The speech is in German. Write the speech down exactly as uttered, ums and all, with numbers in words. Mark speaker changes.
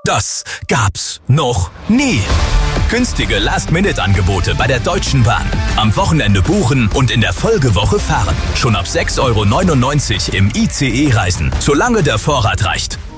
Speaker 1: Das gab's noch nie. Günstige Last-Minute-Angebote bei der Deutschen Bahn. Am Wochenende buchen und in der Folgewoche fahren. Schon ab sechs Euro neunundneunzig im I C E reisen, solange der Vorrat reicht.